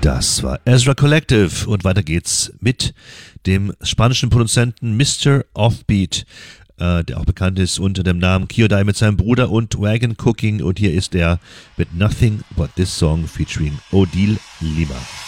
Das war Ezra Collective und weiter geht's mit dem spanischen Produzenten Mr. Offbeat, der auch bekannt ist unter dem Namen Kyodai mit seinem Bruder und Wagon Cooking, und hier ist er mit Nothing But This Song featuring Odile Lima.